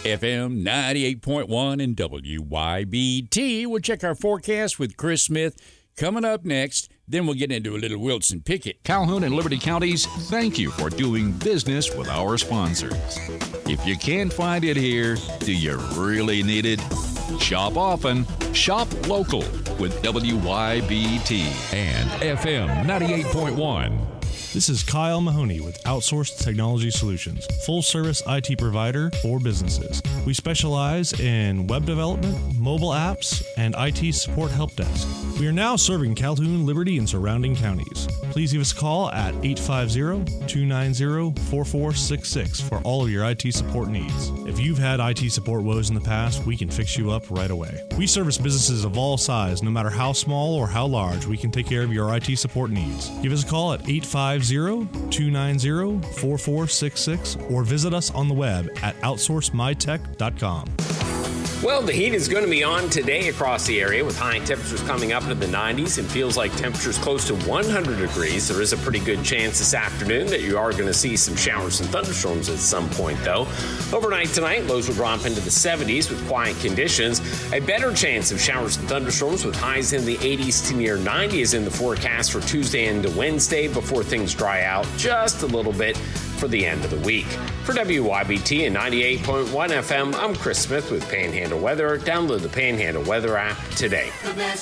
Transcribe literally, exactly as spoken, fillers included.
F M ninety-eight point one and W Y B T. We'll check our forecast with Chris Smith coming up next. Then we'll get into a little Wilson Pickett. Calhoun and Liberty Counties, thank you for doing business with our sponsors. If you can't find it here, do you really need it? Shop often, shop local with W Y B T and F M ninety-eight point one. This is Kyle Mahoney with Outsourced Technology Solutions, full-service I T provider for businesses. We specialize in web development, mobile apps, and I T support help desk. We are now serving Calhoun, Liberty, and surrounding counties. Please give us a call at eight five zero, two nine zero, four four six six for all of your I T support needs. If you've had I T support woes in the past, we can fix you up right away. We service businesses of all size, no matter how small or how large. We can take care of your I T support needs. Give us a call at eight five zero, two nine zero, four four six six or visit us on the web at outsource my tech dot com. Well, the heat is going to be on today across the area with high temperatures coming up into the nineties and feels like temperatures close to one hundred degrees. There is a pretty good chance this afternoon that you are going to see some showers and thunderstorms at some point, though. Overnight tonight, lows will drop into the seventies with quiet conditions. A better chance of showers and thunderstorms with highs in the eighties to near ninety in the forecast for Tuesday into Wednesday before things dry out just a little bit for the end of the week. For W Y B T and ninety-eight point one F M, I'm Chris Smith with Panhandle Weather. Download the Panhandle Weather app today. The best